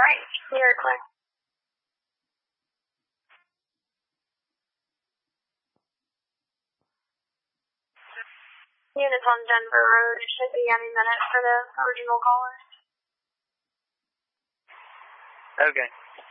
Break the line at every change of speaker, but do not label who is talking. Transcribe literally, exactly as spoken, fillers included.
Alright, you're clear. Units on Denver Road. It should be any minute for the original caller.
Okay.